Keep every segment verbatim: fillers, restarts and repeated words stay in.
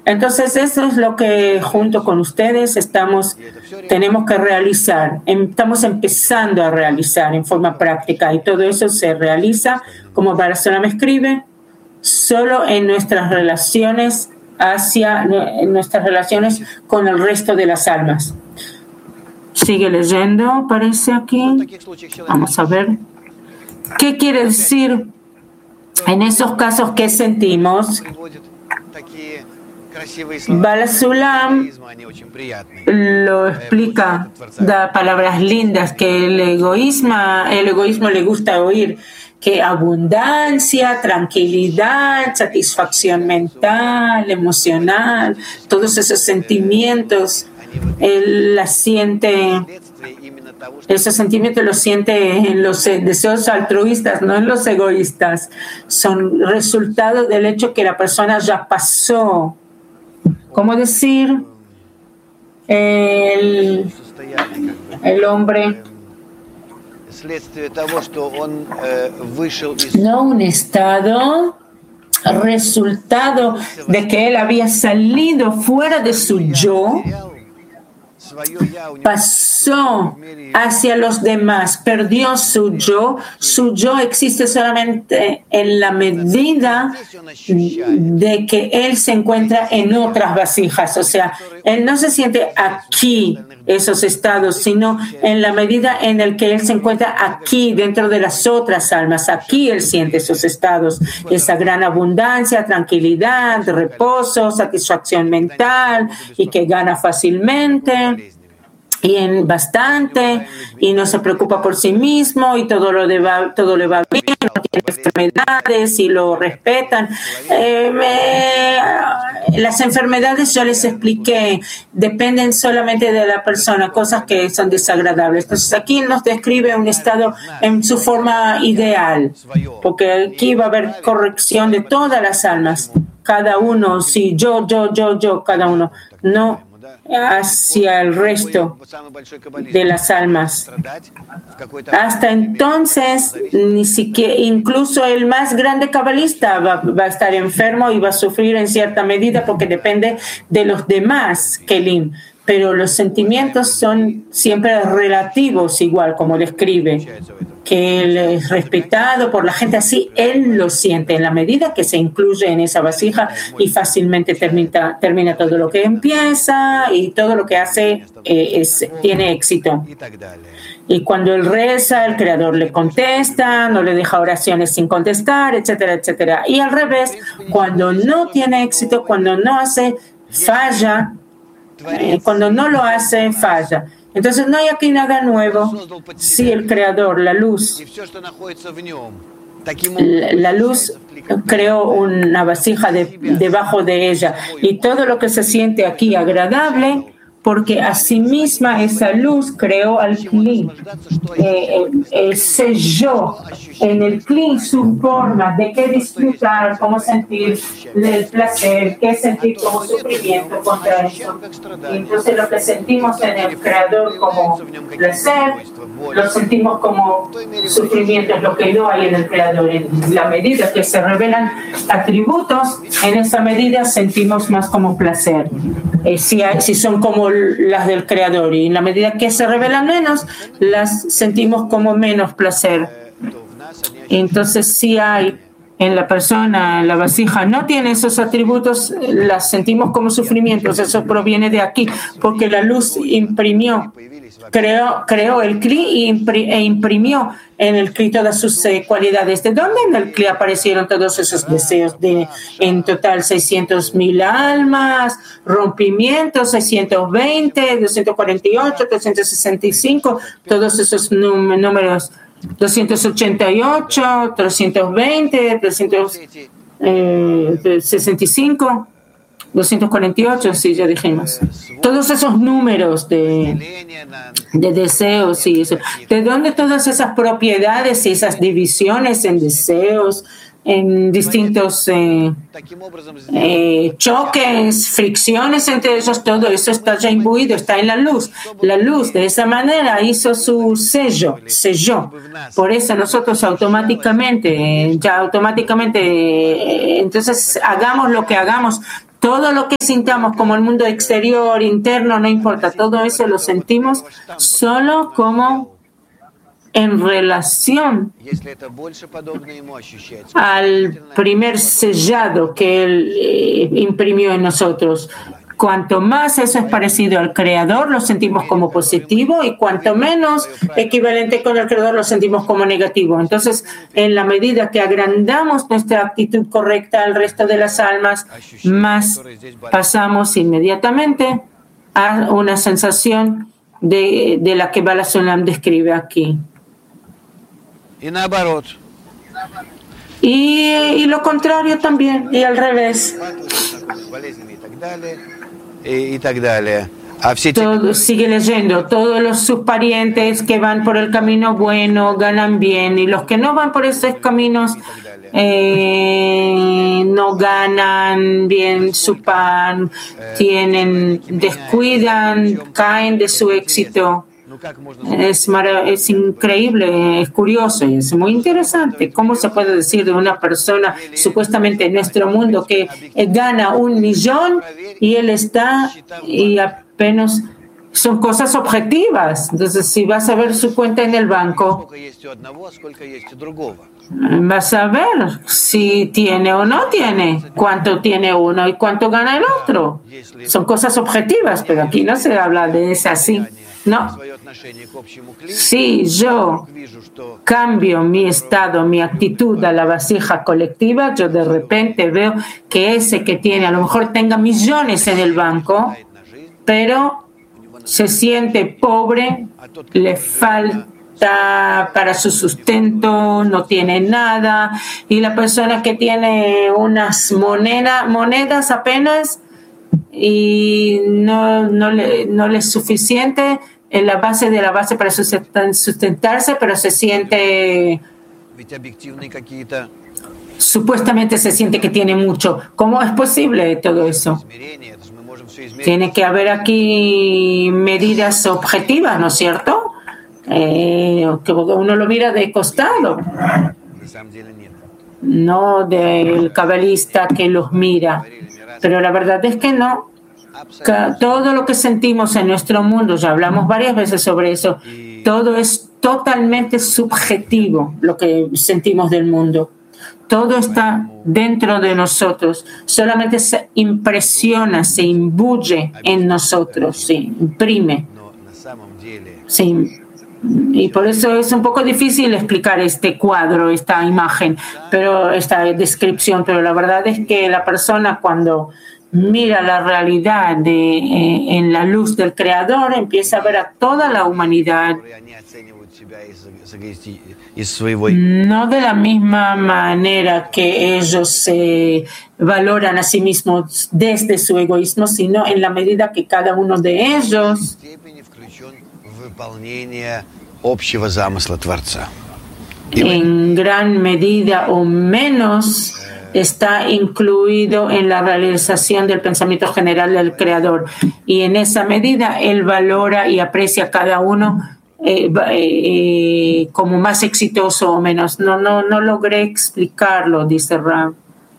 Entonces eso es lo que junto con ustedes estamos, tenemos que realizar. Estamos empezando a realizar en forma práctica y todo eso se realiza, como Barcelona me escribe, solo en nuestras relaciones hacia en nuestras relaciones con el resto de las almas. Sigue leyendo, parece aquí. Vamos a ver. ¿Qué quiere decir en esos casos que sentimos? Baal HaSulam lo explica, da palabras lindas que el egoísmo, el egoísmo le gusta oír, que abundancia, tranquilidad, satisfacción mental, emocional, todos esos sentimientos, él la siente, esos sentimientos los siente en los deseos altruistas, no en los egoístas, son resultado del hecho que la persona ya pasó. ¿Cómo decir? El, el hombre, no un estado, resultado de que él había salido fuera de su yo, pasó hacia los demás, perdió su yo. Su yo existe solamente en la medida de que él se encuentra en otras vasijas. O sea, él no se siente aquí, esos estados, sino en la medida en el que él se encuentra aquí, dentro de las otras almas. Aquí él siente esos estados, esa gran abundancia, tranquilidad, reposo, satisfacción mental y que gana fácilmente y en bastante y no se preocupa por sí mismo y todo lo de va, todo le va bien, no tiene enfermedades y lo respetan. Eh, me, las enfermedades, yo les expliqué, dependen solamente de la persona, cosas que son desagradables. Entonces aquí nos describe un estado en su forma ideal, porque aquí va a haber corrección de todas las almas, cada uno, sí, yo, yo, yo, yo, cada uno, no hacia el resto de las almas. Hasta entonces, ni siquiera, incluso el más grande cabalista va, va a estar enfermo y va a sufrir en cierta medida porque depende de los demás kelim. Pero los sentimientos son siempre relativos, igual como le escribe, que él es respetado por la gente, así él lo siente en la medida que se incluye en esa vasija y fácilmente termina, termina todo lo que empieza y todo lo que hace eh, es, tiene éxito. Y cuando él reza, el Creador le contesta, no le deja oraciones sin contestar, etcétera, etcétera. Y al revés, cuando no tiene éxito, cuando no hace, falla. Eh, cuando no lo hace, falla. Entonces no hay aquí nada nuevo. Si el Creador, la luz, la, la luz creó una vasija de, debajo de ella y todo lo que se siente aquí agradable, porque asimisma esa luz creó al Kli, eh, eh, selló en el Kli su forma de qué disfrutar, cómo sentir el placer, qué sentir como sufrimiento contra eso. Y entonces lo que sentimos en el Creador como placer, lo sentimos como sufrimiento, es lo que no hay en el Creador. En la medida que se revelan atributos, en esa medida sentimos más como placer. Eh, si, hay, si son como las del Creador, y en la medida que se revelan menos, las sentimos como menos placer. Entonces, si hay en la persona, la vasija no tiene esos atributos, las sentimos como sufrimientos. Eso proviene de aquí, porque la luz imprimió, creó, creó el Kli e imprimió en el Kli todas sus eh, cualidades. ¿De dónde en el Kli aparecieron todos esos deseos? De en total seiscientos mil almas, rompimientos, seiscientos veinte, doscientos cuarenta y ocho, trescientos sesenta y cinco, todos esos números. doscientos ochenta y ocho, trescientos veinte, trescientos sesenta y cinco, doscientos cuarenta y ocho, sí, ya dijimos. Todos esos números de, de deseos y eso. ¿De dónde todas esas propiedades y esas divisiones en deseos, en distintos eh, eh, choques, fricciones entre ellos? Todo eso está ya imbuido, está en la luz. La luz de esa manera hizo su sello, selló. Por eso nosotros automáticamente, ya automáticamente, entonces hagamos lo que hagamos, Todo lo que sintamos como el mundo exterior, interno, no importa, todo eso lo sentimos solo como en relación al primer sellado que Él eh, imprimió en nosotros. Cuanto más eso es parecido al Creador, lo sentimos como positivo, y cuanto menos equivalente con el Creador, lo sentimos como negativo. Entonces, en la medida que agrandamos nuestra actitud correcta al resto de las almas, más pasamos inmediatamente a una sensación de, de la que Baal HaSulam describe aquí. Y, y lo contrario también, y al revés. Todo, sigue leyendo, todos los, sus parientes que van por el camino bueno ganan bien, y los que no van por esos caminos eh, no ganan bien su pan, tienen, descuidan, caen de su éxito. Es, es increíble, es curioso y es muy interesante. ¿Cómo se puede decir de una persona supuestamente en nuestro mundo que gana un millón y él está y apenas son cosas objetivas? Entonces, si vas a ver su cuenta en el banco, vas a ver si tiene o no tiene, cuánto tiene uno y cuánto gana el otro. Son cosas objetivas, pero aquí no se habla de eso así. No. Si yo cambio mi estado, mi actitud a la vasija colectiva, yo de repente veo que ese que tiene, a lo mejor tenga millones en el banco, pero se siente pobre, le falta para su sustento, no tiene nada, y la persona que tiene unas moneda, monedas apenas y no, no, le, no le es suficiente en la base de la base para sustentarse, pero se siente, supuestamente se siente que tiene mucho. ¿Cómo es posible todo eso? Tiene que haber aquí medidas objetivas, ¿no es cierto? Eh, que uno lo mira de costado, no del cabalista que los mira. Pero la verdad es que no. Todo lo que sentimos en nuestro mundo, ya hablamos varias veces sobre eso, todo es totalmente subjetivo lo que sentimos del mundo. Todo está dentro de nosotros, solamente se impresiona, se imbuye en nosotros, se imprime. Sí. Y por eso es un poco difícil explicar este cuadro, esta imagen, pero esta descripción, pero la verdad es que la persona cuando mira la realidad de, eh, en la luz del Creador, empieza a ver a toda la humanidad no de la misma manera que ellos se valoran a sí mismos desde su egoísmo, sino en la medida que cada uno de ellos en gran medida o menos está incluido en la realización del pensamiento general del Creador, y en esa medida él valora y aprecia a cada uno eh, eh, como más exitoso o menos. No, no, no logré explicarlo, dice Ram.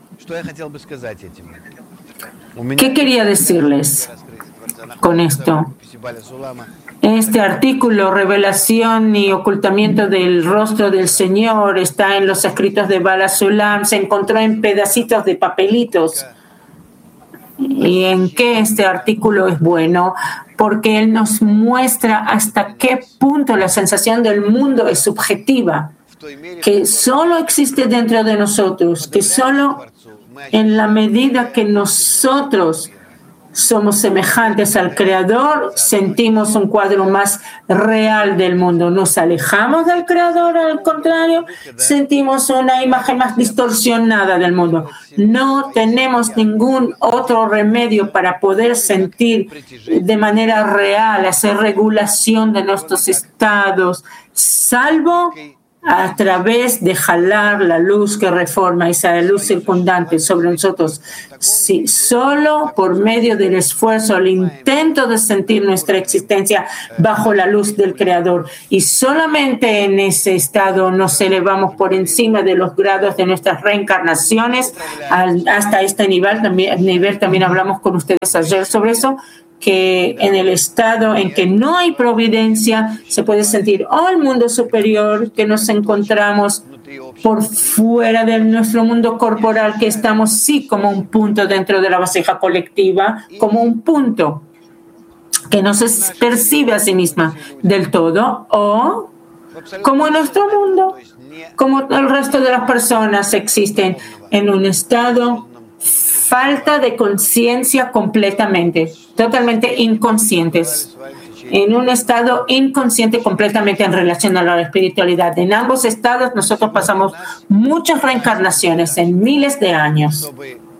¿Qué quería decirles con esto? Este artículo, Revelación y Ocultamiento del Rostro del Señor, está en los escritos de Baal HaSulam, se encontró en pedacitos de papelitos. ¿Y en qué este artículo es bueno? Porque él nos muestra hasta qué punto la sensación del mundo es subjetiva, que solo existe dentro de nosotros, que solo en la medida que nosotros somos semejantes al Creador, sentimos un cuadro más real del mundo. Nos alejamos del Creador, al contrario, sentimos una imagen más distorsionada del mundo. No tenemos ningún otro remedio para poder sentir de manera real, hacer regulación de nuestros estados, salvo a través de jalar la luz que reforma, esa luz circundante sobre nosotros, si solo por medio del esfuerzo, el intento de sentir nuestra existencia bajo la luz del Creador, y solamente en ese estado nos elevamos por encima de los grados de nuestras reencarnaciones hasta este nivel. También, nivel, también hablamos con ustedes ayer sobre eso, que en el estado en que no hay providencia se puede sentir oh, el mundo superior, que nos encontramos por fuera de nuestro mundo corporal, que estamos sí como un punto dentro de la vasija colectiva, como un punto que no se percibe a sí misma del todo, o como en nuestro mundo, como el resto de las personas existen en un estado falta de conciencia completamente, totalmente inconscientes, en un estado inconsciente completamente en relación a la espiritualidad. En ambos estados nosotros pasamos muchas reencarnaciones en miles de años.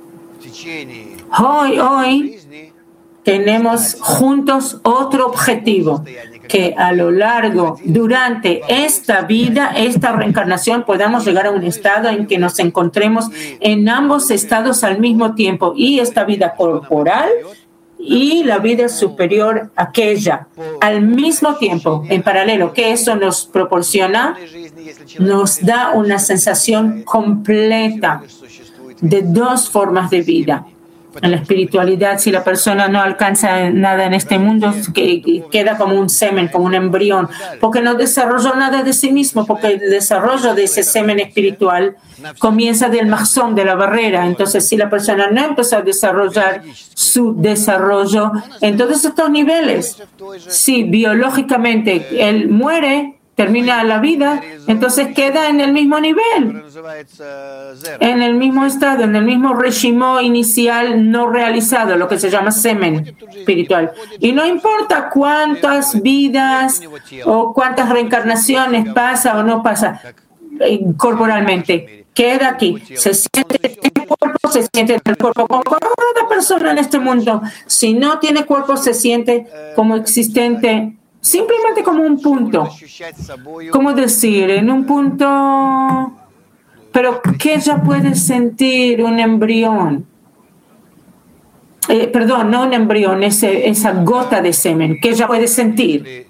Hoy, hoy tenemos juntos otro objetivo, que a lo largo, durante esta vida, esta reencarnación, podamos llegar a un estado en que nos encontremos en ambos estados al mismo tiempo, y esta vida corporal y la vida superior, aquella, al mismo tiempo, en paralelo, que eso nos proporciona, nos da una sensación completa de dos formas de vida. En la espiritualidad, si la persona no alcanza nada en este mundo, que queda como un semen, como un embrión, porque no desarrolló nada de sí mismo, porque el desarrollo de ese semen espiritual comienza del mahzón, de la barrera. Entonces, si la persona no empezó a desarrollar su desarrollo en todos estos niveles, si biológicamente él muere, termina la vida, entonces queda en el mismo nivel, en el mismo estado, en el mismo régimen inicial no realizado, lo que se llama semen espiritual. Y no importa cuántas vidas o cuántas reencarnaciones pasa o no pasa corporalmente, queda aquí, se siente en el cuerpo, se siente en el cuerpo, como cada persona en este mundo. Si no tiene cuerpo, se siente como existente, simplemente como un punto. ¿Cómo decir? En un punto, pero que ella puede sentir un embrión. Eh, perdón, no un embrión, ese, esa gota de semen, que ella puede sentir.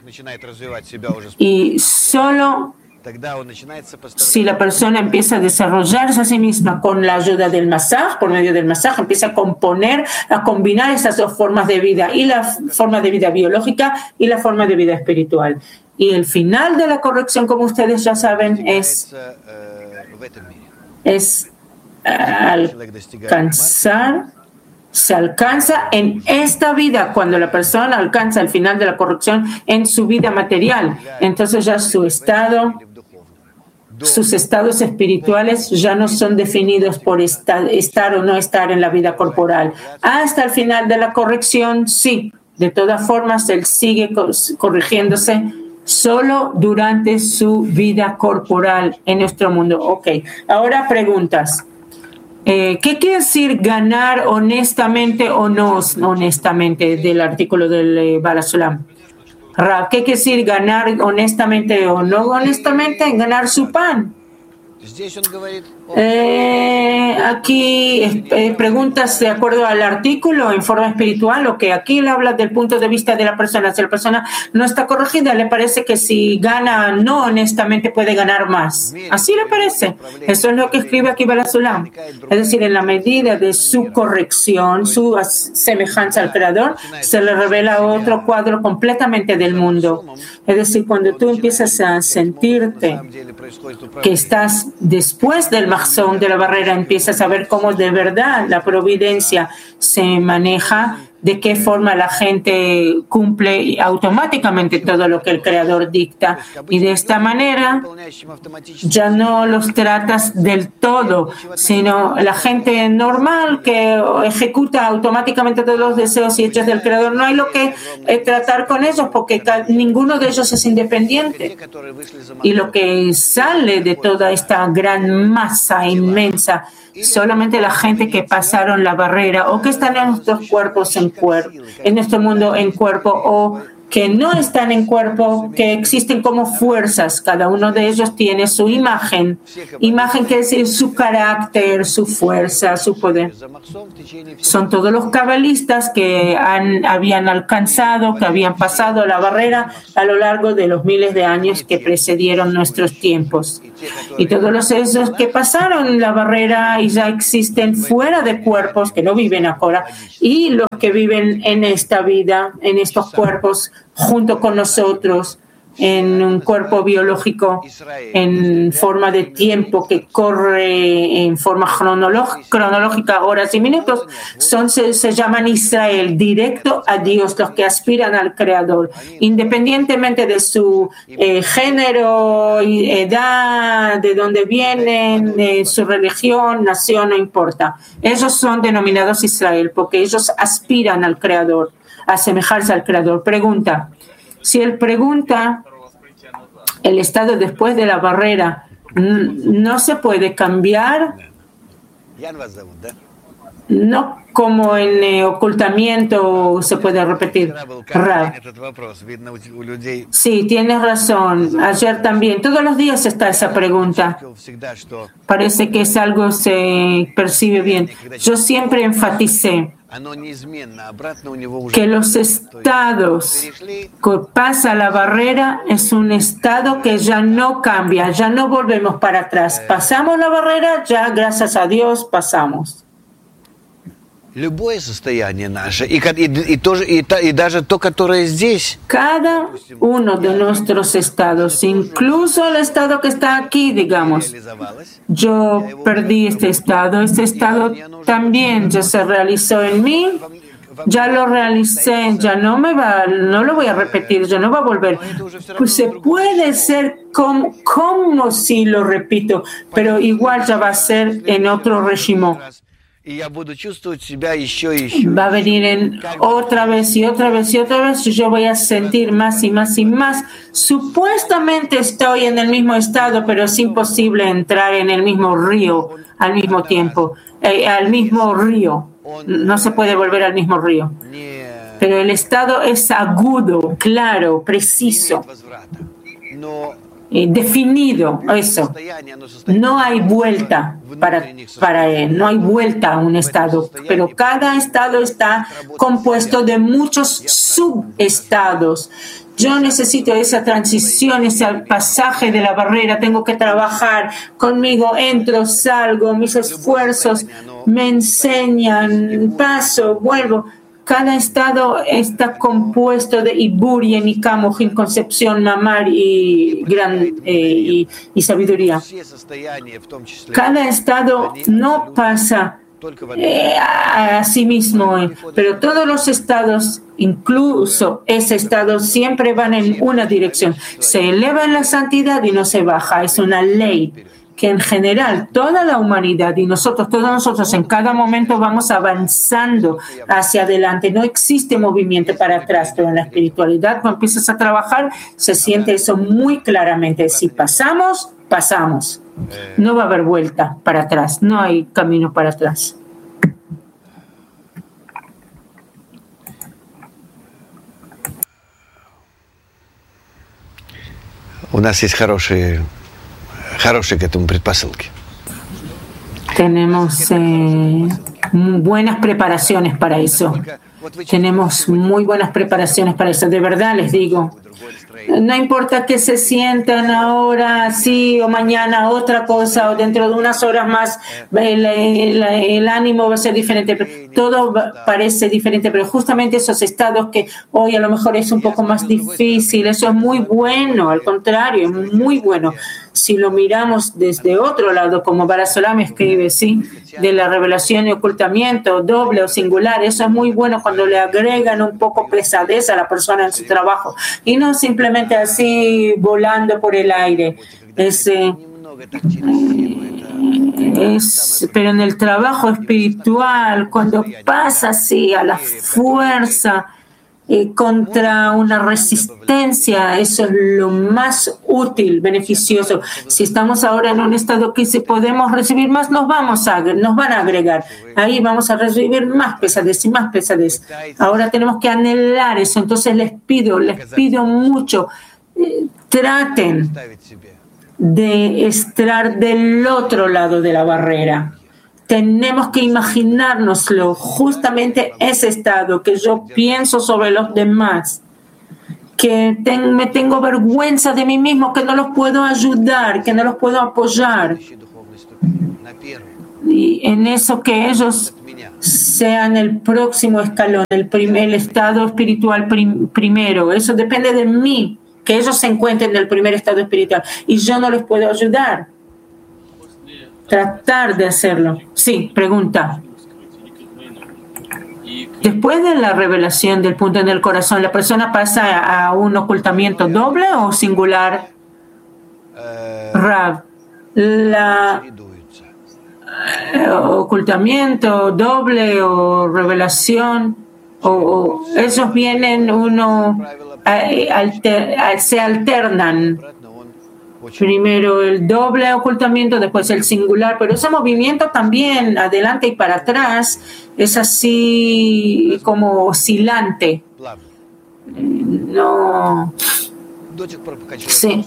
Y solo si la persona empieza a desarrollarse a sí misma con la ayuda del masaje, por medio del masaje, empieza a componer, a combinar esas dos formas de vida, y la forma de vida biológica y la forma de vida espiritual. Y el final de la corrección, como ustedes ya saben, es, es alcanzar, se alcanza en esta vida, cuando la persona alcanza el final de la corrección en su vida material. Entonces ya su estado, sus estados espirituales ya no son definidos por estar, estar o no estar en la vida corporal. Hasta el final de la corrección, sí. De todas formas, él sigue corrigiéndose solo durante su vida corporal en nuestro mundo. Ok, ahora preguntas. Eh, ¿Qué quiere decir ganar honestamente o no honestamente del artículo del eh, Balasulam? ¿Qué quiere decir ganar honestamente o no honestamente? Ganar su pan. Eh, aquí eh, preguntas de acuerdo al artículo en forma espiritual, o que aquí le habla del punto de vista de la persona. Si la persona no está corregida, le parece que si gana no honestamente puede ganar más. Así le parece. Eso es lo que escribe aquí Balasulam. Es decir, en la medida de su corrección, su semejanza al Creador, se le revela otro cuadro completamente del mundo. Es decir, cuando tú empiezas a sentirte que estás después del mahzón, de la barrera, empiezas a ver cómo de verdad la providencia se maneja, de qué forma la gente cumple automáticamente todo lo que el Creador dicta, y de esta manera ya no los tratas del todo, sino la gente normal que ejecuta automáticamente todos los deseos y hechos del Creador. No hay lo que eh, tratar con ellos, porque ninguno de ellos es independiente, y lo que sale de toda esta gran masa inmensa, solamente la gente que pasaron la barrera, o que están en nuestros cuerpos en cuerpo, en nuestro mundo en cuerpo, o que no están en cuerpo, que existen como fuerzas. Cada uno de ellos tiene su imagen. Imagen quiere decir su carácter, su fuerza, su poder. Son todos los cabalistas que han, habían alcanzado, que habían pasado la barrera a lo largo de los miles de años que precedieron nuestros tiempos. Y todos los esos que pasaron la barrera y ya existen fuera de cuerpos, que no viven ahora, y los que viven en esta vida, en estos cuerpos, junto con nosotros, en un cuerpo biológico, en forma de tiempo que corre en forma cronológica, horas y minutos, son, se, se llaman Israel, directo a Dios, los que aspiran al Creador, independientemente de su eh, género, edad, de dónde vienen, de su religión, nación, no importa. Ellos son denominados Israel porque ellos aspiran al Creador, a asemejarse al Creador. Pregunta. Si él pregunta, el estado después de la barrera no se puede cambiar, no como en eh, ocultamiento se puede repetir. Ra. Sí, tienes razón. Ayer también, todos los días está esa pregunta. Parece que es algo que se percibe bien. Yo siempre enfaticé que los estados que pasa la barrera es un estado que ya no cambia, ya no volvemos para atrás. Pasamos la barrera, ya gracias a Dios pasamos. Любое состояние наше, и, и, и, тоже, и, и даже то, которое здесь. Cada uno de nuestros estados, incluso el estado que está aquí, digamos, yo perdí este estado, este estado también ya se realizó en mí, ya lo realicé, ya no me va, no lo voy a repetir, ya no va a volver. Pues se puede ser como, como si lo repito, pero igual ya va a ser en otro régimen. Va a venir en otra vez y otra vez y otra vez y yo voy a sentir más y más y más. Supuestamente estoy en el mismo estado, pero es imposible entrar en el mismo río al mismo tiempo, eh, al mismo río. No se puede volver al mismo río. Pero el estado es agudo, claro, preciso. Eh, definido, eso. No hay vuelta para, para él, no hay vuelta a un estado, pero cada estado está compuesto de muchos subestados. Yo necesito esa transición, ese pasaje de la barrera, tengo que trabajar conmigo, entro, salgo, mis esfuerzos me enseñan, paso, vuelvo. Cada estado está compuesto de Ibur y Enikam, concepción, mamar y, gran, eh, y, y sabiduría. Cada estado no pasa eh, a, a sí mismo, eh, pero todos los estados, incluso ese estado, siempre van en una dirección. Se eleva en la santidad y no se baja, es una ley. Que en general toda la humanidad y nosotros, todos nosotros en cada momento vamos avanzando hacia adelante. No existe movimiento para atrás, pero en la espiritualidad cuando empiezas a trabajar se siente eso muy claramente. Si pasamos, pasamos. No va a haber vuelta para atrás, no hay camino para atrás. У нас есть хорошие Хорошие к этому предпосылки. Tenemos eh, buenas preparaciones para eso. Tenemos muy buenas preparaciones para eso. De verdad les digo. No importa que se sientan ahora así o mañana otra cosa o dentro de unas horas más el, el, el ánimo va a ser diferente. Todo parece diferente, pero justamente esos estados que hoy a lo mejor es un poco más difícil, eso es muy bueno, al contrario, es muy bueno. Si lo miramos desde otro lado, como Barasolam escribe, ¿sí? De la revelación y ocultamiento, doble o singular, eso es muy bueno cuando le agregan un poco pesadez a la persona en su trabajo y no simplemente así volando por el aire. Es, eh, es, pero en el trabajo espiritual, cuando pasa así a la fuerza, eh, contra una resistencia. Eso es lo más útil, beneficioso. Si estamos ahora en un estado que si podemos recibir más, nos, vamos a, nos van a agregar. Ahí vamos a recibir más pesadez y más pesadez. Ahora tenemos que anhelar eso. Entonces les pido, les pido mucho, eh, traten de estar del otro lado de la barrera. Tenemos que imaginárnoslo, justamente ese estado que yo pienso sobre los demás, que ten, me tengo vergüenza de mí mismo, que no los puedo ayudar, que no los puedo apoyar. Y en eso que ellos sean el próximo escalón, el, primer, el estado espiritual prim, primero. Eso depende de mí, que ellos se encuentren en el primer estado espiritual. Y yo no les puedo ayudar. Tratar de hacerlo. Sí, pregunta. Después de la revelación del punto en el corazón, ¿la persona pasa a un ocultamiento doble o singular? Rav, la eh, ocultamiento doble o revelación, o, o esos vienen uno, eh, alter, eh, se alternan. Primero el doble ocultamiento, después el singular, pero ese movimiento también adelante y para atrás es así como oscilante. No. Sí.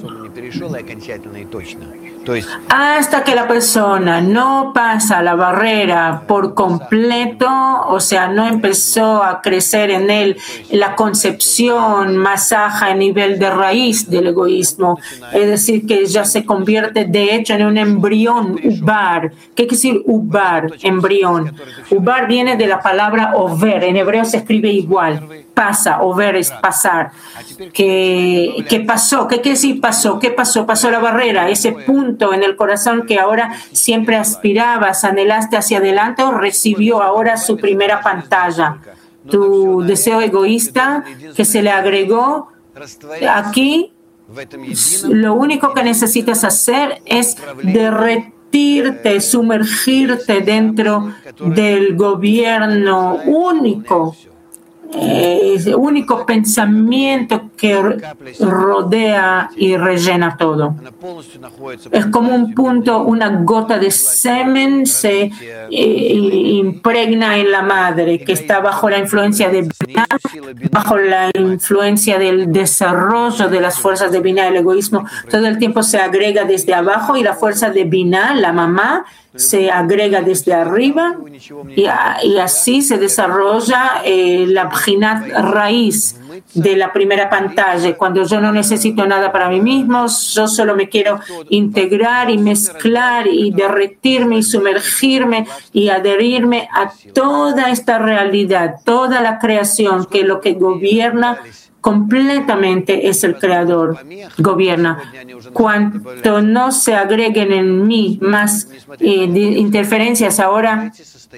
Hasta que la persona no pasa la barrera por completo, o sea, no empezó a crecer en él la concepción más baja a nivel de raíz del egoísmo, es decir, que ya se convierte de hecho en un embrión ubar. ¿Qué quiere decir ubar? Embrión. Ubar viene de la palabra over, en hebreo se escribe igual. Pasa, over es pasar. ¿Qué, ¿Qué pasó? ¿Qué quiere decir pasó? ¿Qué pasó? Pasó la barrera, ese punto en el corazón que ahora siempre aspirabas, anhelaste hacia adelante, o recibió ahora su primera pantalla. Tu deseo egoísta que se le agregó aquí, lo único que necesitas hacer es derretirte, sumergirte dentro del gobierno único. Ese único pensamiento que rodea y rellena todo. Es como un punto, una gota de semen se eh, impregna en la madre, que está bajo la influencia de Binah, bajo la influencia del desarrollo de las fuerzas de Binah, el egoísmo. Todo el tiempo se agrega desde abajo y la fuerza de Binah, la mamá, se agrega desde arriba y, y así se desarrolla eh, la bjinat raíz de la primera pantalla. Cuando yo no necesito nada para mí mismo, yo solo me quiero integrar y mezclar y derretirme y sumergirme y adherirme a toda esta realidad, toda la creación, que lo que gobierna completamente es el Creador, gobierna. Cuanto no se agreguen en mí más eh, interferencias ahora,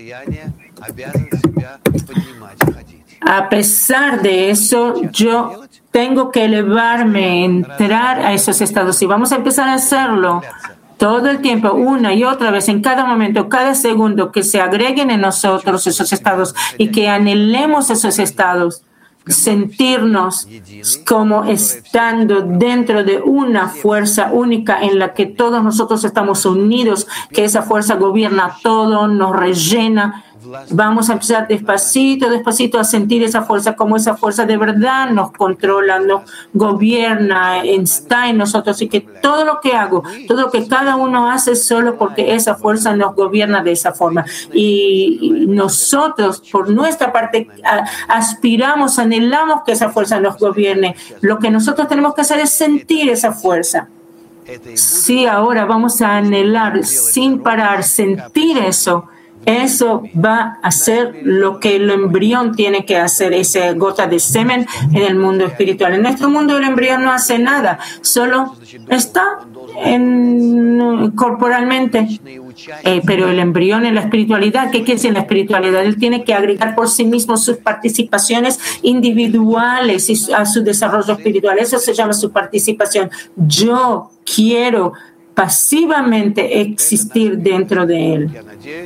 a pesar de eso, yo tengo que elevarme, entrar a esos estados y vamos a empezar a hacerlo todo el tiempo, una y otra vez, en cada momento, cada segundo, que se agreguen en nosotros esos estados y que anhelemos esos estados. Sentirnos como estando dentro de una fuerza única en la que todos nosotros estamos unidos, que esa fuerza gobierna todo, nos rellena. Vamos a empezar despacito, despacito a sentir esa fuerza, como esa fuerza de verdad nos controla, nos gobierna, está en nosotros, y que todo lo que hago, todo lo que cada uno hace es solo porque esa fuerza nos gobierna de esa forma. Y nosotros, por nuestra parte, aspiramos, anhelamos que esa fuerza nos gobierne. Lo que nosotros tenemos que hacer es sentir esa fuerza. Sí, ahora vamos a anhelar sin parar, sentir eso. Eso va a hacer lo que el embrión tiene que hacer, esa gota de semen en el mundo espiritual. En nuestro mundo el embrión no hace nada, solo está en, corporalmente. Eh, pero el embrión en la espiritualidad, ¿qué quiere decir en la espiritualidad? Él tiene que agregar por sí mismo sus participaciones individuales y a su desarrollo espiritual. Eso se llama su participación. Yo quiero pasivamente existir dentro de él.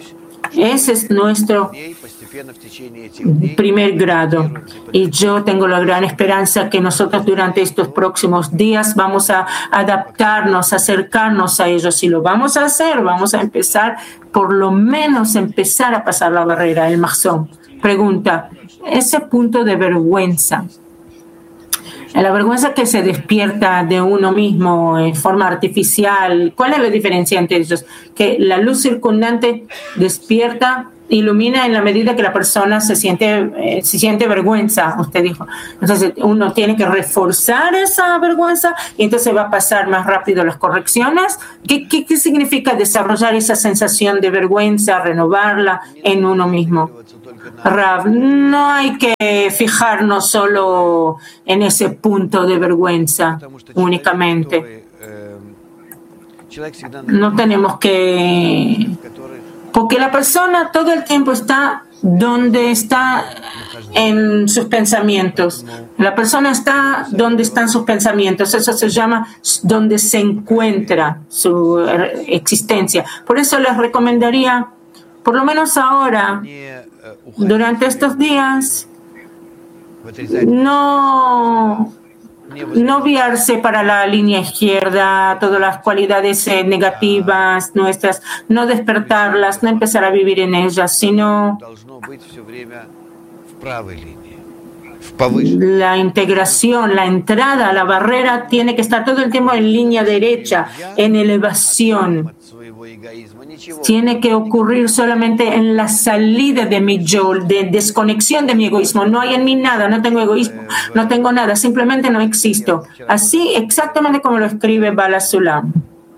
Ese es nuestro primer grado. Y yo tengo la gran esperanza que nosotros durante estos próximos días vamos a adaptarnos, acercarnos a ellos. Y lo vamos a hacer, vamos a empezar, por lo menos empezar a pasar la barrera, el Mahzón. Pregunta, ese punto de vergüenza, la vergüenza que se despierta de uno mismo en forma artificial, ¿cuál es la diferencia entre ellos? Que la luz circundante despierta, ilumina en la medida que la persona se siente, eh, se siente vergüenza, usted dijo. Entonces uno tiene que reforzar esa vergüenza y entonces va a pasar más rápido las correcciones. ¿Qué, qué, qué significa desarrollar esa sensación de vergüenza, renovarla en uno mismo? Rav, no hay que fijarnos solo en ese punto de vergüenza únicamente. No tenemos que... Porque la persona todo el tiempo está donde está en sus pensamientos. La persona está donde están sus pensamientos. Eso se llama donde se encuentra su existencia. Por eso les recomendaría, por lo menos ahora, durante estos días, no... no guiarse para la línea izquierda, todas las cualidades eh, negativas nuestras, no despertarlas, no empezar a vivir en ellas, sino la integración, la entrada, la barrera tiene que estar todo el tiempo en línea derecha, en elevación. Tiene que ocurrir solamente en la salida de mi yo, de desconexión de mi egoísmo. No hay en mí nada, no tengo egoísmo, no tengo nada, simplemente no existo. Así exactamente como lo escribe Bala Sulam.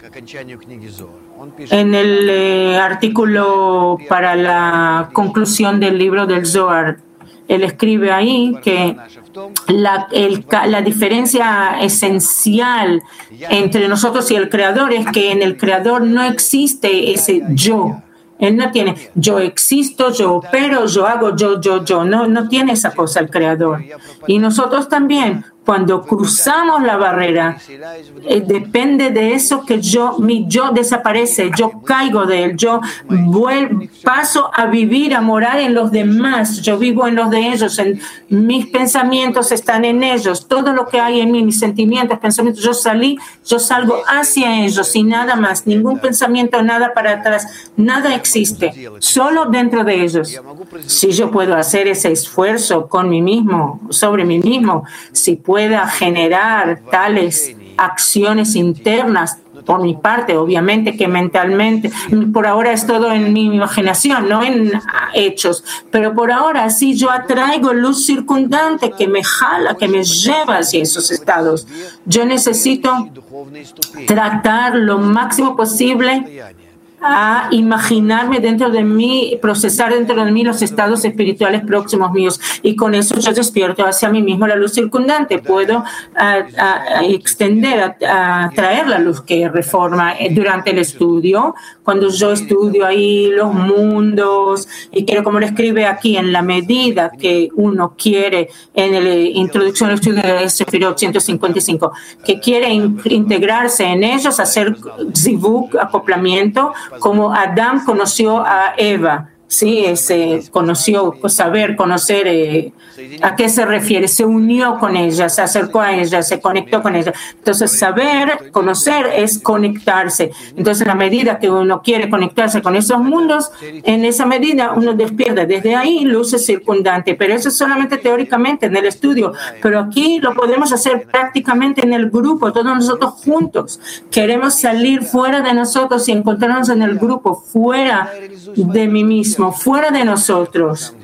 En el eh, artículo para la conclusión del libro del Zohar, él escribe ahí que la, el, la diferencia esencial entre nosotros y el Creador es que en el Creador no existe ese yo. Él no tiene yo existo, yo opero, yo hago, yo, yo, yo. No, no tiene esa cosa el Creador. Y nosotros también, cuando cruzamos la barrera, eh, depende de eso que yo, mi yo desaparece, yo caigo de él, yo vuelvo, paso a vivir, a morar en los demás, yo vivo en los de ellos, en, mis pensamientos están en ellos, todo lo que hay en mí, mis sentimientos, pensamientos, yo salí, yo salgo hacia ellos y nada más, ningún pensamiento, nada para atrás, nada existe, solo dentro de ellos. Si yo puedo hacer ese esfuerzo con mí mismo, sobre mí mismo, si puedo pueda generar tales acciones internas por mi parte, obviamente que mentalmente, por ahora es todo en mi imaginación, no en hechos, pero por ahora sí yo atraigo luz circundante que me jala, que me lleva hacia esos estados. Yo necesito tratar lo máximo posible a imaginarme dentro de mí, procesar dentro de mí los estados espirituales próximos míos. Y con eso yo despierto hacia mí mismo la luz circundante. Puedo a, a, a extender, a, a traer la luz que reforma durante el estudio. Cuando yo estudio ahí los mundos, y quiero, como lo escribe aquí, en la medida que uno quiere, en la introducción al estudio de Sefirot ciento cincuenta y cinco, que quiere in, integrarse en ellos, hacer zivuk, acoplamiento, como Adán conoció a Eva, sí, ese conoció, saber, conocer, eh, ¿a qué se refiere? Se unió con ella, se acercó a ella, se conectó con ella. Entonces, saber, conocer es conectarse. Entonces, en la medida que uno quiere conectarse con esos mundos, en esa medida uno despierta. Desde ahí, luces circundantes. Pero eso es solamente teóricamente en el estudio. Pero aquí lo podemos hacer prácticamente en el grupo, todos nosotros juntos. Queremos salir fuera de nosotros y encontrarnos en el grupo, fuera de mí mismo, fuera de nosotros.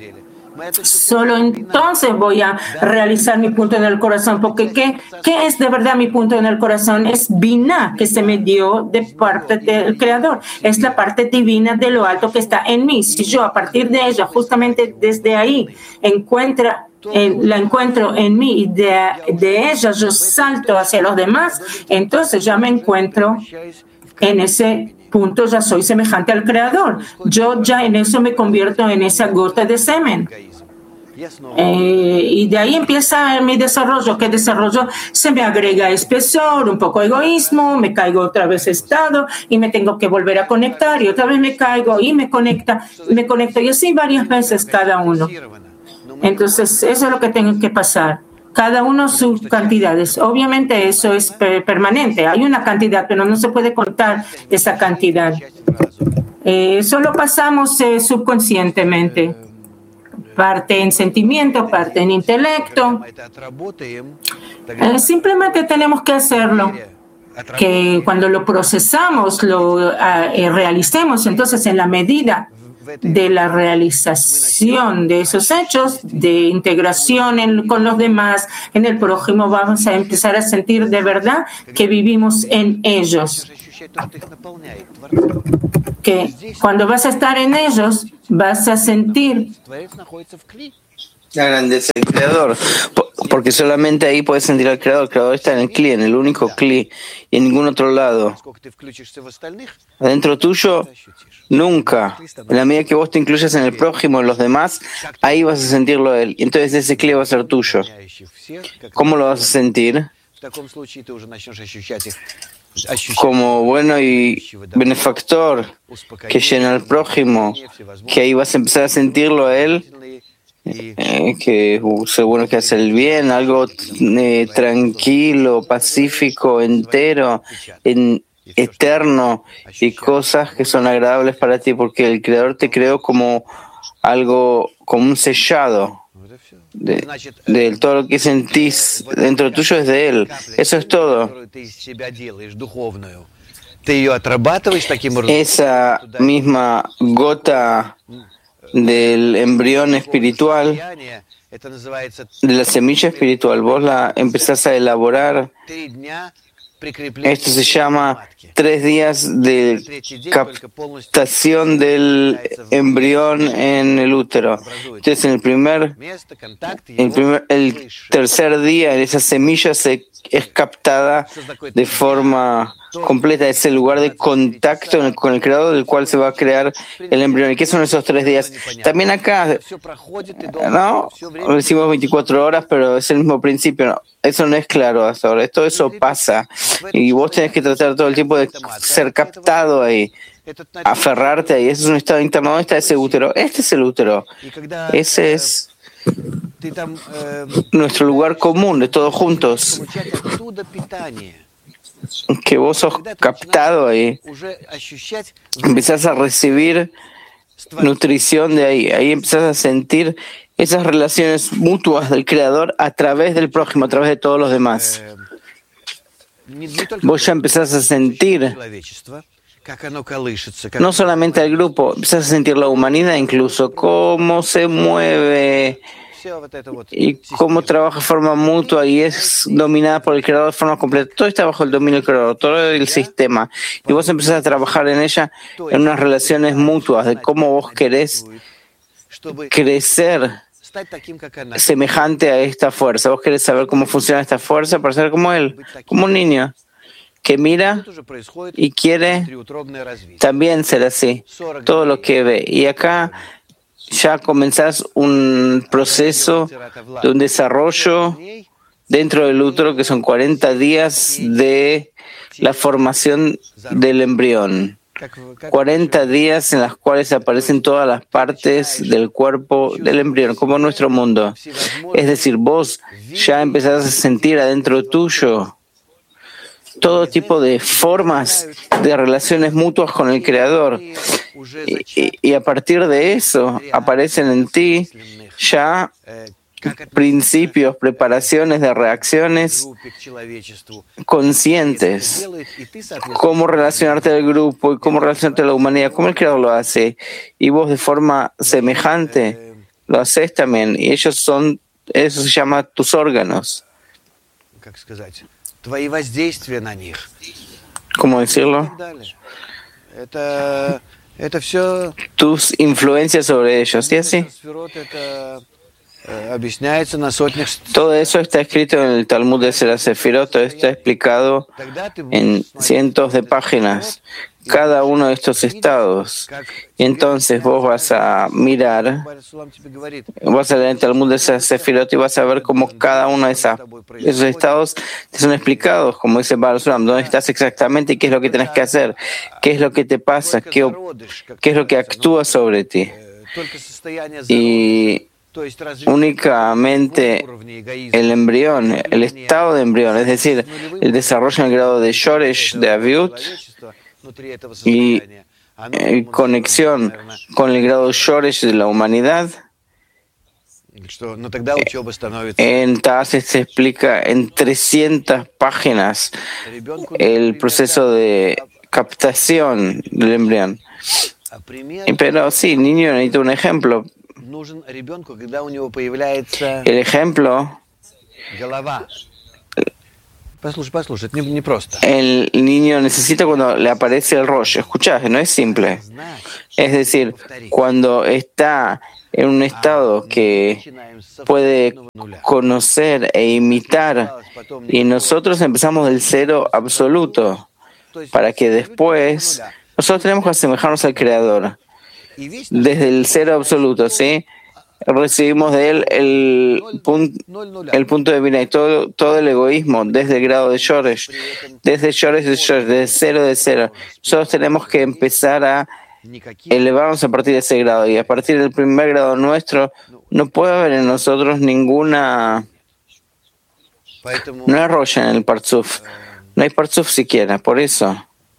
Solo entonces voy a realizar mi punto en el corazón, porque ¿qué, qué es de verdad mi punto en el corazón? Es Binah, que se me dio de parte del Creador. Es la parte divina de lo alto que está en mí. Si yo a partir de ella, justamente desde ahí, encuentra, eh, la encuentro en mí y de, de ella yo salto hacia los demás, entonces ya me encuentro en ese punto, ya soy semejante al Creador. Yo ya en eso me convierto en esa gota de semen. Eh, y de ahí empieza mi desarrollo. ¿Qué desarrollo? Se me agrega espesor, un poco egoísmo, me caigo otra vez estado y me tengo que volver a conectar y otra vez me caigo y me conecta, me conecto y así varias veces cada uno. Entonces, eso es lo que tengo que pasar. Cada uno sus cantidades. Obviamente eso es permanente. Hay una cantidad, pero no se puede contar esa cantidad. Eh, solo pasamos eh, subconscientemente. Parte en sentimiento, parte en intelecto. Eh, simplemente tenemos que hacerlo. Que cuando lo procesamos, lo eh, realicemos, entonces en la medida de la realización de esos hechos, de integración en, con los demás, en el prójimo, vamos a empezar a sentir de verdad que vivimos en ellos. Que cuando vas a estar en ellos, vas a sentir la grandeza del Creador, porque solamente ahí puedes sentir al Creador. El Creador está en el Kli, en el único Kli, y en ningún otro lado. Adentro tuyo, nunca. En la medida que vos te incluyas en el prójimo, en los demás, ahí vas a sentirlo a él. Y entonces ese Kli va a ser tuyo. ¿Cómo lo vas a sentir? Como bueno y benefactor que llena al prójimo, que ahí vas a empezar a sentirlo a él. Eh, que seguro que hace el bien, algo eh, tranquilo, pacífico, entero, en, eterno, y cosas que son agradables para ti, porque el Creador te creó como algo, como un sellado de, de todo lo que sentís dentro tuyo es de él. Eso es todo. Esa misma gota del embrión espiritual, de la semilla espiritual, vos la empezás a elaborar. Esto se llama tres días de captación del embrión en el útero. Entonces, en el primer, el, primer, el tercer día, esa semilla se es captada de forma completa. Es el lugar de contacto con el Creador del cual se va a crear el embrión. ¿Y qué son esos tres días? También acá, ¿no? Lo decimos veinticuatro horas, pero es el mismo principio. No, eso no es claro hasta ahora. Todo eso pasa. Y vos tenés que tratar todo el tiempo de ser captado ahí, aferrarte ahí. Ese es un estado interno. ¿Dónde está ese útero? Este es el útero. Ese es nuestro lugar común de todos juntos. Que vos sos captado ahí, empezás a recibir nutrición de ahí, ahí empezás a sentir esas relaciones mutuas del Creador a través del prójimo, a través de todos los demás. Vos ya empezás a sentir no solamente al grupo, empezás a sentir la humanidad incluso, cómo se mueve y cómo trabaja de forma mutua y es dominada por el Creador de forma completa. Todo está bajo el dominio del Creador, todo el sistema. Y vos empezás a trabajar en ella en unas relaciones mutuas de cómo vos querés crecer semejante a esta fuerza. Vos querés saber cómo funciona esta fuerza para ser como él, como un niño que mira y quiere también ser así, todo lo que ve. Y acá ya comenzás un proceso de un desarrollo dentro del útero que son cuarenta días de la formación del embrión. cuarenta días en las cuales aparecen todas las partes del cuerpo del embrión, como en nuestro mundo. Es decir, vos ya empezás a sentir adentro tuyo todo tipo de formas de relaciones mutuas con el Creador. Y, y, y a partir de eso aparecen en ti ya principios, preparaciones de reacciones conscientes, cómo relacionarte al grupo y cómo relacionarte a la humanidad, cómo el Creador lo hace, y vos de forma semejante lo haces también, y ellos son, eso se llama tus órganos. ¿Cómo decirlo? Tus influencias sobre ellos, ¿y así? Todo eso está escrito en el Talmud de Sela Sefirot, todo está explicado en cientos de páginas, cada uno de estos estados. Y entonces vos vas a mirar, vas a leer el Talmud de Sela Sefirot y vas a ver cómo cada uno de esas, esos estados te son explicados, como dice Baal Sulam, dónde estás exactamente y qué es lo que tenés que hacer, qué es lo que te pasa, qué, qué es lo que actúa sobre ti. Y únicamente el embrión, el estado de embrión, es decir, el desarrollo en el grado de Shoresh, de Aviut, y en conexión con el grado Shoresh de la humanidad. En Ta'ases se explica en trescientas páginas el proceso de captación del embrión. Pero sí, el niño necesita un ejemplo. El ejemplo, el niño necesita cuando le aparece el Rosh. Escuchá, no es simple. Es decir, cuando está en un estado que puede conocer e imitar, y nosotros empezamos del cero absoluto, para que después nosotros tenemos que asemejarnos al Creador. Desde el cero absoluto, ¿sí? Recibimos de él el, pun, el punto de vista y todo, todo el egoísmo desde el grado de Shoresh, desde Shoresh de Shoresh, desde cero de cero. Nosotros tenemos que empezar a elevarnos a partir de ese grado, y a partir del primer grado nuestro no puede haber en nosotros ninguna, no hay roya en el Partzuf, no hay Partzuf siquiera. Por eso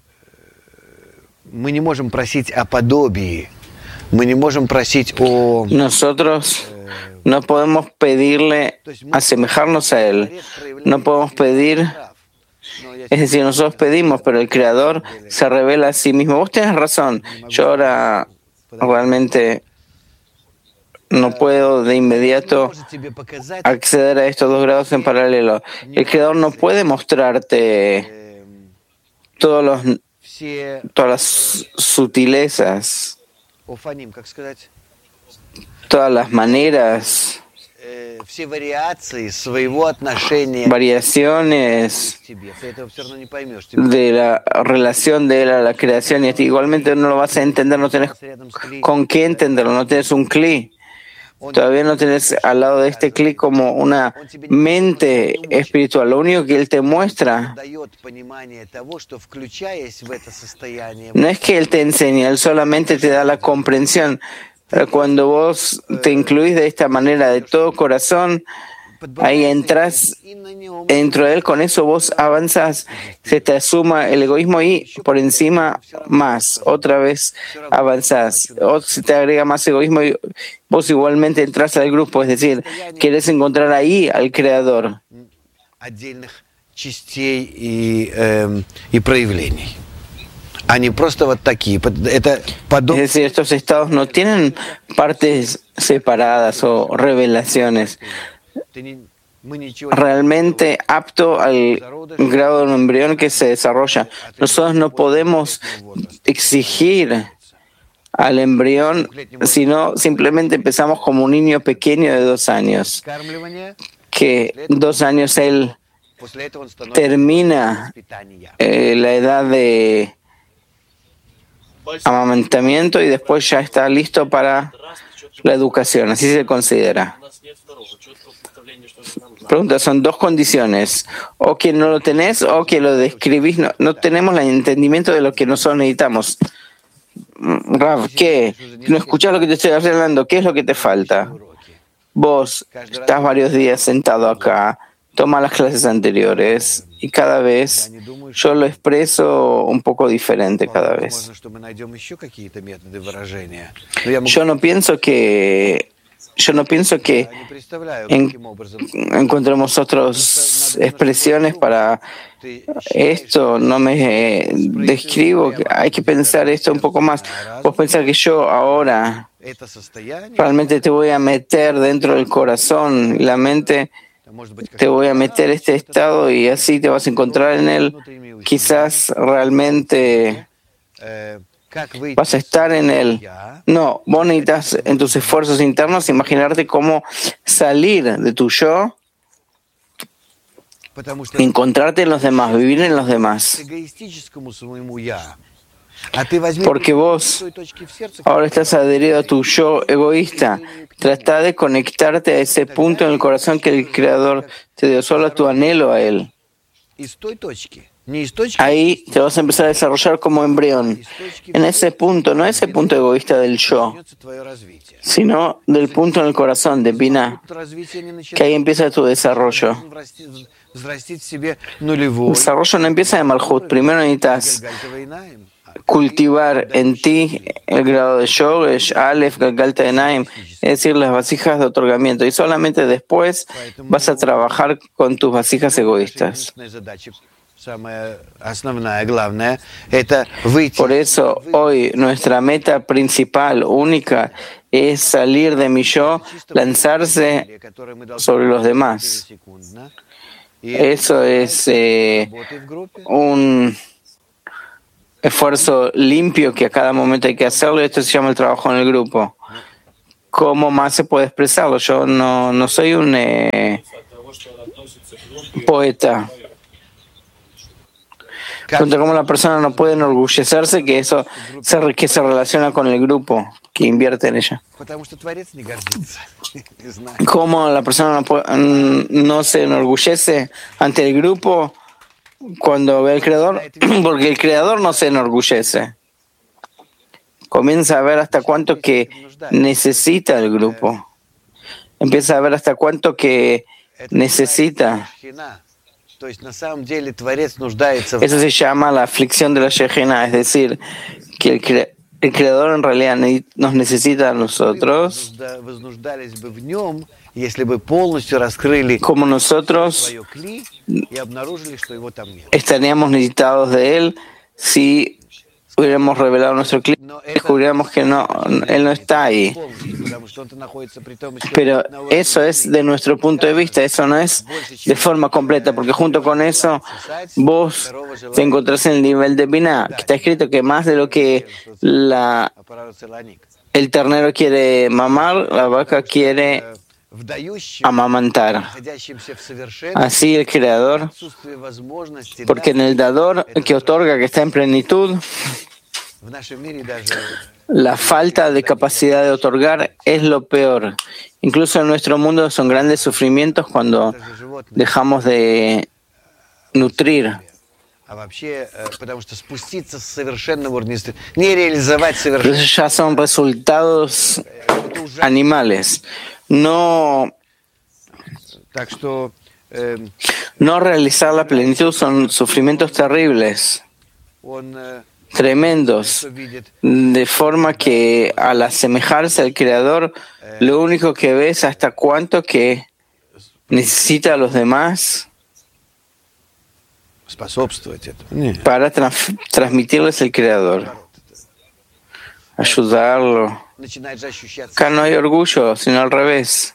nosotros no podemos pedirle asemejarnos a él, no podemos pedir, es decir, nosotros pedimos, pero el Creador se revela a sí mismo. Vos tenés razón, yo ahora realmente no puedo de inmediato acceder a estos dos grados en paralelo. El Creador no puede mostrarte todos los, todas las sutilezas, todas las maneras, variaciones de la relación de él a la creación, y a ti igualmente no lo vas a entender, no tenés con qué entenderlo, no tienes un cli. Todavía no tenés al lado de este cli como una mente espiritual. Lo único que él te muestra no es que él te enseña, él solamente te da la comprensión. Pero cuando vos te incluís de esta manera de todo corazón, ahí entras dentro de él, con eso vos avanzás, se te asuma el egoísmo y por encima más, otra vez avanzás, o se te agrega más egoísmo y vos igualmente entras al grupo, es decir, querés encontrar ahí al Creador. Es decir, estos estados no tienen partes separadas o revelaciones. Realmente apto al grado de un embrión que se desarrolla. Nosotros no podemos exigir al embrión, sino simplemente empezamos como un niño pequeño de dos años, que dos años él termina eh, la edad de amamantamiento y después ya está listo para la educación, así se considera. Pregunta, son dos condiciones, o que no lo tenés o que lo describís, no, no tenemos el entendimiento de lo que nosotros necesitamos. Rav, ¿qué? No escuchás lo que te estoy hablando, ¿qué es lo que te falta? Vos estás varios días sentado acá, toma las clases anteriores y cada vez yo lo expreso un poco diferente cada vez. Yo no pienso que yo no pienso que en, encontremos otras expresiones para esto. No me eh, describo, hay que pensar esto un poco más. Vos pensás que yo ahora realmente te voy a meter dentro del corazón y la mente, te voy a meter este estado y así te vas a encontrar en él. Quizás realmente vas a estar en él. No, vos necesitas en tus esfuerzos internos imaginarte cómo salir de tu yo, encontrarte en los demás, vivir en los demás. Porque vos ahora estás adherido a tu yo egoísta. Trata de conectarte a ese punto en el corazón que el Creador te dio, solo a tu anhelo a Él. Ahí te vas a empezar a desarrollar como embrión. En ese punto, no ese punto egoísta del yo, sino del punto en el corazón de Binah, que ahí empieza tu desarrollo. El desarrollo no empieza de Malhut. Primero necesitas cultivar en ti el grado de Shoresh, Aleph, Galgalta Enaim, es decir, las vasijas de otorgamiento, y solamente después vas a trabajar con tus vasijas egoístas. Por eso hoy nuestra meta principal, única, es salir de mi yo, lanzarse sobre los demás. Eso es eh, un esfuerzo limpio que a cada momento hay que hacerlo, y esto se llama el trabajo en el grupo. ¿Cómo más se puede expresarlo? Yo no, no soy un eh, poeta. Pregunta cómo la persona no puede enorgullecerse que eso se, que se relaciona con el grupo, que invierte en ella. ¿Cómo la persona no, puede, no se enorgullece ante el grupo cuando ve al Creador? Porque el Creador no se enorgullece. Comienza a ver hasta cuánto que necesita el grupo. Empieza a ver hasta cuánto que necesita. Eso se llama la aflicción de la Shejina, es decir, que el, cre el Creador en realidad nos necesita a nosotros, como nosotros estaríamos necesitados de Él si hubiéramos revelado nuestro clip, descubriéramos que no, Él no está ahí. Pero eso es de nuestro punto de vista, eso no es de forma completa, porque junto con eso vos te encontrás en el nivel de Binah, que está escrito que más de lo que la, el ternero quiere mamar, la vaca quiere amamantar. Así el Creador, porque en el dador que otorga, que está en plenitud, la falta de capacidad de otorgar es lo peor. Incluso en nuestro mundo son grandes sufrimientos cuando dejamos de nutrir. Esos ya son resultados animales. No, no realizar la plenitud son sufrimientos terribles, tremendos, de forma que al asemejarse al Creador, lo único que ve es hasta cuánto que necesita a los demás para trans transmitirles el Creador, ayudarlo. Acá no hay orgullo, sino al revés.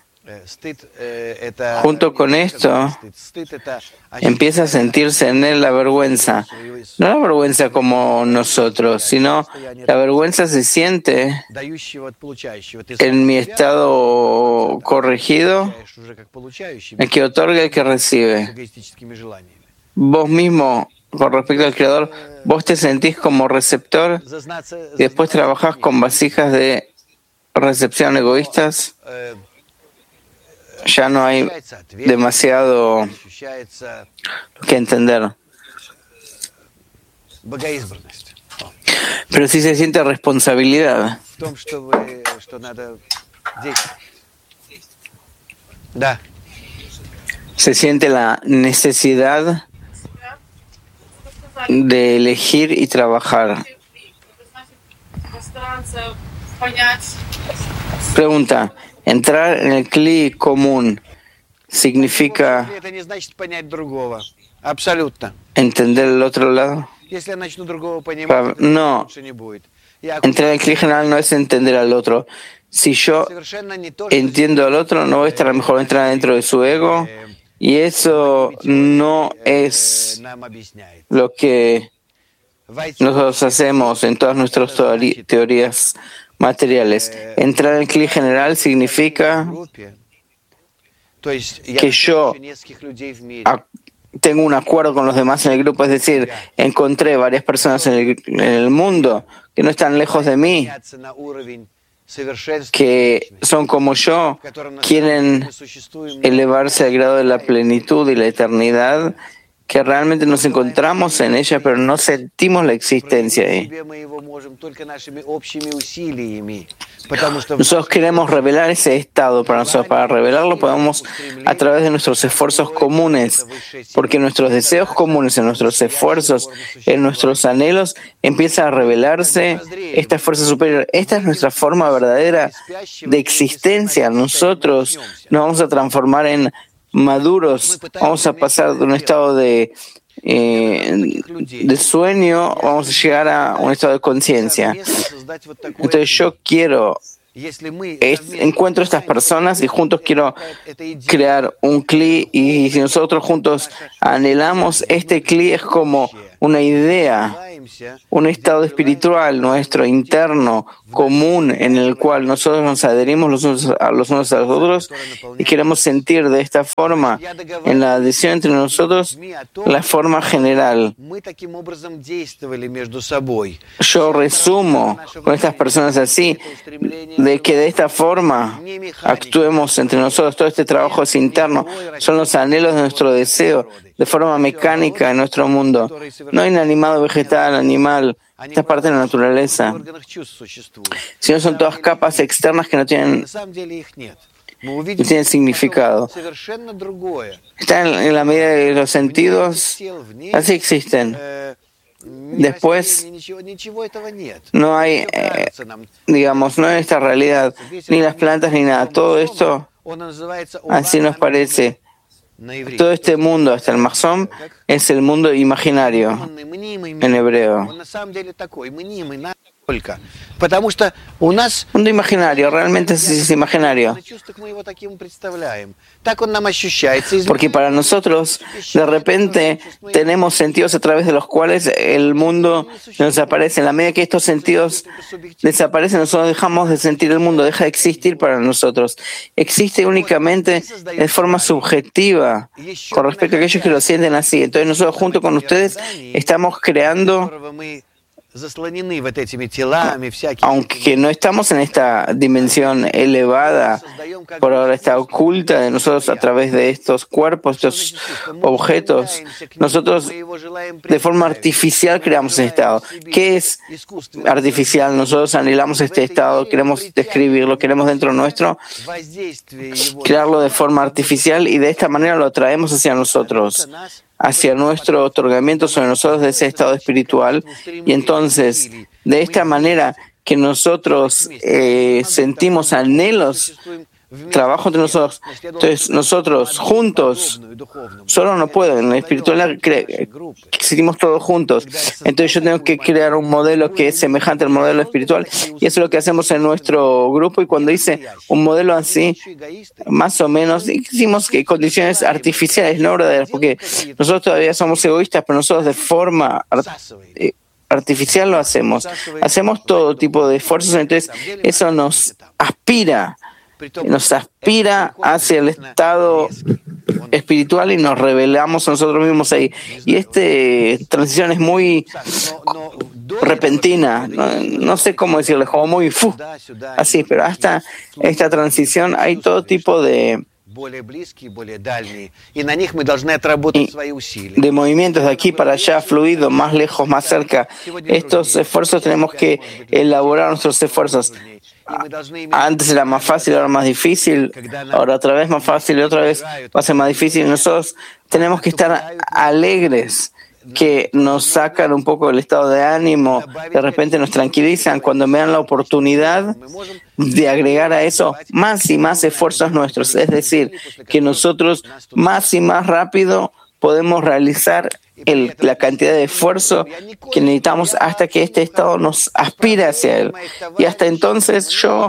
Junto con esto, empieza a sentirse en él la vergüenza. No la vergüenza como nosotros, sino la vergüenza se siente en mi estado corregido, el que otorga y el que recibe. Vos mismo, con respecto al Creador, vos te sentís como receptor y después trabajás con vasijas de recepción egoístas. Ya no hay demasiado que entender. Pero sí se siente responsabilidad. Se siente la necesidad de elegir y trabajar. Pregunta. Entrar en el cli común significa entender el otro lado. No, entrar en el cli general no es entender al otro. Si yo entiendo al otro, no voy a estar a lo mejor entrar dentro de su ego, y eso no es lo que nosotros hacemos en todas nuestras teori- teorías materiales. Entrar en el Kli general significa que yo a- tengo un acuerdo con los demás en el grupo, es decir, encontré varias personas en el, en el mundo que no están lejos de mí, que son como yo, quieren elevarse al grado de la plenitud y la eternidad, que realmente nos encontramos en ella, pero no sentimos la existencia ahí. Nosotros queremos revelar ese estado para nosotros. Para revelarlo podemos a través de nuestros esfuerzos comunes, porque nuestros deseos comunes, en nuestros esfuerzos, en nuestros anhelos, empieza a revelarse esta fuerza superior. Esta es nuestra forma verdadera de existencia. Nosotros nos vamos a transformar en maduros, vamos a pasar de un estado de, eh, de sueño, vamos a llegar a un estado de conciencia. Entonces yo quiero, es, encuentro estas personas y juntos quiero crear un Kli, y si nosotros juntos anhelamos, este Kli es como una idea, un estado espiritual nuestro interno, común, en el cual nosotros nos adherimos los unos a los, unos a los otros y queremos sentir de esta forma, en la adhesión entre nosotros, la forma general. Yo resumo con estas personas así, de que de esta forma actuemos entre nosotros. Todo este trabajo es interno, son los anhelos de nuestro deseo, de forma mecánica en nuestro mundo. No hay inanimado, vegetal, animal, esta parte de la naturaleza, sino son todas capas externas que no tienen, no tienen significado. Están en la medida de los sentidos, así existen. Después no hay, eh, digamos, no hay esta realidad, ni las plantas ni nada. Todo esto así nos parece. Todo este mundo, hasta el Mahzom, es el mundo imaginario en hebreo. Mundo imaginario, realmente es, es imaginario. Porque para nosotros, de repente, tenemos sentidos a través de los cuales el mundo nos aparece. En la medida que estos sentidos desaparecen, nosotros dejamos de sentir el mundo, deja de existir para nosotros. Existe únicamente de forma subjetiva con respecto a aquellos que lo sienten así. Entonces nosotros junto con ustedes estamos creando, aunque no estamos en esta dimensión elevada, por ahora está oculta de nosotros a través de estos cuerpos, estos objetos, nosotros de forma artificial creamos ese estado. ¿Qué es artificial? Nosotros anhelamos este estado, queremos describirlo, queremos dentro nuestro crearlo de forma artificial y de esta manera lo traemos hacia nosotros, hacia nuestro otorgamiento sobre nosotros de ese estado espiritual, y entonces de esta manera que nosotros eh, sentimos anhelos, trabajo entre nosotros, entonces nosotros juntos, solo no puedo, en la espiritualidad existimos todos juntos, entonces yo tengo que crear un modelo que es semejante al modelo espiritual, y eso es lo que hacemos en nuestro grupo. Y cuando hice un modelo así, más o menos, hicimos que condiciones artificiales, no verdaderas, porque nosotros todavía somos egoístas, pero nosotros de forma eh, artificial lo hacemos, hacemos todo tipo de esfuerzos, entonces eso nos aspira, nos aspira hacia el estado espiritual y nos revelamos a nosotros mismos ahí. Y esta transición es muy repentina, no, no sé cómo decirlo, como muy fu, así, pero hasta esta transición hay todo tipo de de movimientos de aquí para allá, fluido, más lejos, más cerca. Estos esfuerzos tenemos que elaborar nuestros esfuerzos. Antes era más fácil, ahora más difícil, ahora otra vez más fácil y otra vez va a ser más difícil. Nosotros tenemos que estar alegres, que nos sacan un poco del estado de ánimo, de repente nos tranquilizan cuando me dan la oportunidad de agregar a eso más y más esfuerzos nuestros, es decir, que nosotros más y más rápido podemos realizar el, la cantidad de esfuerzo que necesitamos hasta que este estado nos aspire hacia él. Y hasta entonces yo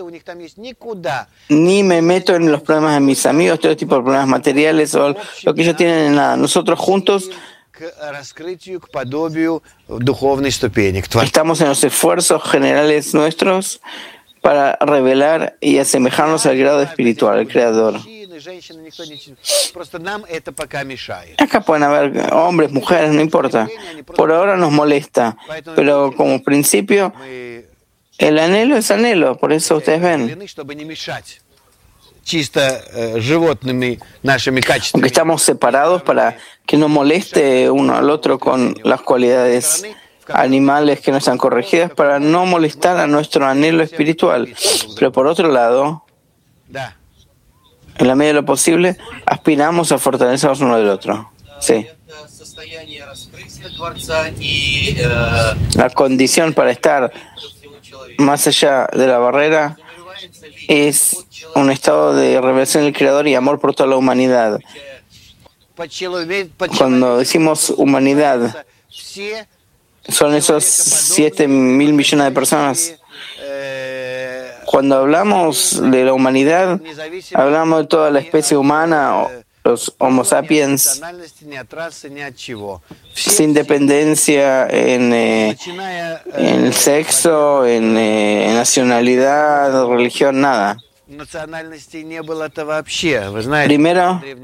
ni me meto en los problemas de mis amigos, todo tipo de problemas materiales o lo que ellos tienen en nada. Nosotros juntos Estamos en los esfuerzos generales nuestros para revelar y asemejarnos al grado espiritual, al Creador. Acá pueden haber hombres, mujeres, no importa. Por ahora nos molesta, pero como principio, el anhelo es anhelo, por eso ustedes ven. Aunque estamos separados para que no moleste uno al otro con las cualidades animales que no están corregidas, para no molestar a nuestro anhelo espiritual. Pero por otro lado, en la medida de lo posible, aspiramos a fortalecernos uno del otro. Sí. La condición para estar más allá de la barrera es un estado de revelación del Creador y amor por toda la humanidad. Cuando decimos humanidad, son esos siete mil millones de personas. Cuando hablamos de la humanidad, hablamos de toda la especie humana, los Homo sapiens, sin dependencia en, eh, en sexo, en eh, nacionalidad, religión, nada. Primero,